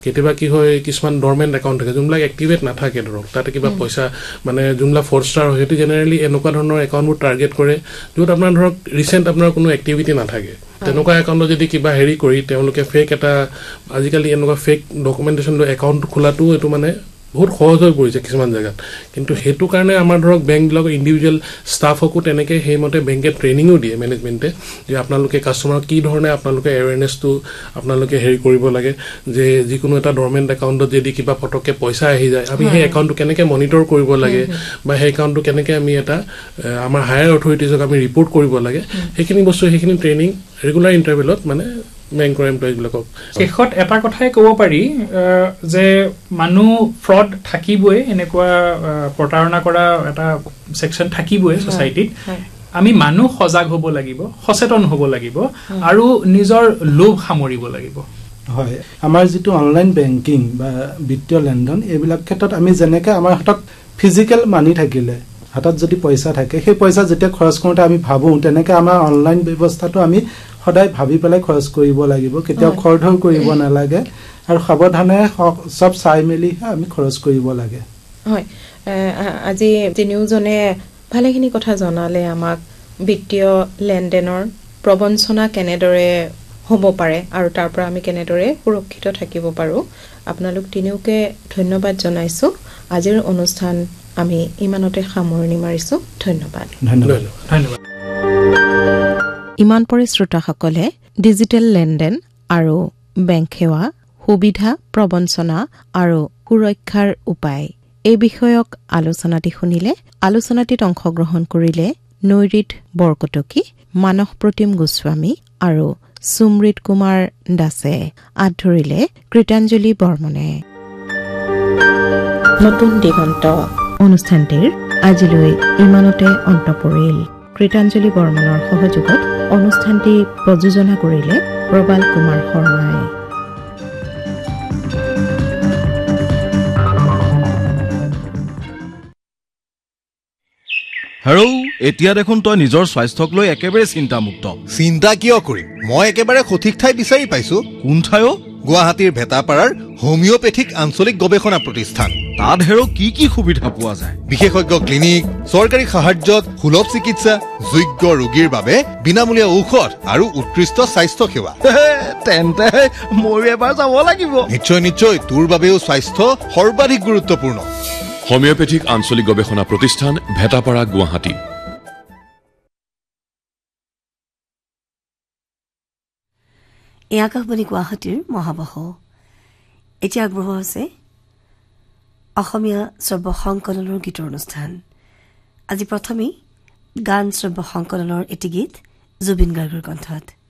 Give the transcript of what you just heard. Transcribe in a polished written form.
কেতিয়াবা কি হয় কিছুমান ডৰমেণ্ট একাউণ্ট থাকে যোনবিলাক এক্টিভেট নাথাকে ধৰক তাতে কিবা পইচা মানে যোনবিলাক 4 ষ্টাৰ হয় সেইটো জেনেৰেলি এনেকুৱা ধৰণৰ একাউণ্টবোৰ টাৰ্গেট কৰে য'ত আপোনাৰ ধৰক ৰিচেণ্ট আপোনাৰ কোনো এক্টিভিটি নাথাকে তেনেকুৱা একাউণ্টত যদি কিবা হেৰি কৰি তেওঁলোকে ফেক এটা আজিকালি এনেকুৱা ফেক ডকুমেণ্টেশ্যন লৈ একাউণ্ট খোলাটো এইটো মানে বহুত সহজ হৈ পৰিছে কিছুমান জেগাত কিন্তু সেইটো কাৰণে আমাৰ ধৰক বেংকবিলাকৰ ইণ্ডিভিজুৱেল ষ্টাফকো তেনেকৈ সেইমতে বেংকে ট্ৰেইনিঙো দিয়ে মেনেজমেণ্টে যে আপোনালোকে কাষ্টমাৰক কি ধৰণে আপোনালোকে এৱেৰনেছটো আপোনালোকে হেৰি কৰিব লাগে যে যিকোনো এটা ডৰমেণ্ট একাউণ্টত যদি কিবা ফটককৈ পইচা আহি যায় আমি সেই একাউণ্টটো কেনেকৈ মনিটৰ কৰিব লাগে বা সেই একাউণ্টটো কেনেকৈ আমি এটা আমাৰ হায়াৰ অথৰিটিজক আমি ৰিপৰ্ট কৰিব লাগে সেইখিনি বস্তু সেইখিনি ট্ৰেইনিং ৰেগুলাৰ ইণ্টাৰভেলত মানে বেংকৰ এমপ্লয়ীবিলাকক শেষত এটা কথাই ক'ব পাৰি যে মানুহ ফ্ৰড থাকিবই এনেকুৱা প্ৰতাৰণা কৰা এটা সেকশন থাকিবই সোসাইটিত আমি মানুহ সজাগ হ'ব লাগিব সচেতন হ'ব লাগিব আৰু নিজৰ লোভ সামৰিব লাগিব হয় আমাৰ যেটো অনলাইন বেংকিং বা বিত্তীয় লেনদেন এইবিলাক ক্ষেত্ৰত আমি যেনেকৈ আমাৰ হাতত ফিজিক্যাল মানি থাকিলে হাতত যদি পইচা থাকে সেই পইচা যেতিয়া খৰচ কৰোঁতে আমি ভাবো তেনেকৈ আমাৰ অনলাইন ব্যৱস্থাটো আমি সদায় ভাবি পেলাই খৰচ কৰিব লাগিব কেতিয়াও খৰধৰ কৰিব নালাগে আৰু সাৱধানে সব চাই মেলি আমি খৰচ কৰিব লাগে হয় আজি তিনিওজনে ভালেখিনি কথা জনালে আমাক বিত্তীয় লেনদেনৰ প্ৰবঞ্চনা কেনেদৰে হ'ব পাৰে আৰু তাৰ পৰা আমি কেনেদৰে সুৰক্ষিত থাকিব পাৰো আপোনালোক তিনিওকে ধন্যবাদ জনাইছো আজিৰ অনুষ্ঠান আমি ইমানতে সামৰণি মাৰিছো ধন্যবাদ ইমান পৰি শ্ৰোতাসকলে ডিজিটেল লেনদেন আৰু বেংক সেৱা সুবিধা প্ৰবঞ্চনা আৰু সুৰক্ষাৰ উপায় এই বিষয়ক আলোচনাটি শুনিলে আলোচনাটিত অংশগ্ৰহণ কৰিলে নৈৰিত বৰকটকী মানস প্ৰতিম গোস্বামী আৰু সুমৃত কুমাৰ দাসে আধৰিলে কৃতাঞ্জলি বৰ্মনে নতুন দিগন্ত অনুষ্ঠানটিৰ আজিলৈ ইমানতে অন্ত পৰিল কৃতাঞ্জলি বৰ্মনৰ সহযোগত অনুষ্ঠানটি প্ৰযোজনা কৰিলে প্ৰবাল কুমাৰ শৰ্মাই হেৰো এতিয়া দেখোন তই নিজৰ স্বাস্থ্যক লৈ একেবাৰে চিন্তামুক্ত চিন্তা কিয় কৰিম মই একেবাৰে সঠিক ঠাই বিচাৰি পাইছো কোন ঠাই গুৱাহাটীৰ ভেটাপাৰাৰ হোমিওপেথিক আঞ্চলিক গৱেষণা প্ৰতিষ্ঠান তাত হেৰো কি কি সুবিধা পোৱা যায় বিশেষজ্ঞ ক্লিনিক চৰকাৰী সাহায্যত সুলভ চিকিৎসা যোগ্য ৰোগীৰ বাবে বিনামূলীয়া ঔষধ আৰু উৎকৃষ্ট স্বাস্থ্য সেৱা তেন্তে মই এবাৰ যাব লাগিব নিশ্চয় নিশ্চয় তোৰ বাবেও স্বাস্থ্য সৰ্বাধিক গুৰুত্বপূৰ্ণ হোমিওপেথিক আঞ্চলিক গৱেষণা প্ৰতিষ্ঠান ভেটাপাৰা গুৱাহাটী আকাশবাণী গুৱাহাটীৰ মহাবাহ এতিয়া আগবঢ়োৱা হৈছে অসমীয়া শ্ৰব্য সংকলনৰ গীতৰ অনুষ্ঠান আজি প্ৰথমেই গান শ্ৰব্য সংকলনৰ এটি গীত জুবিন গাৰ্গৰ কণ্ঠত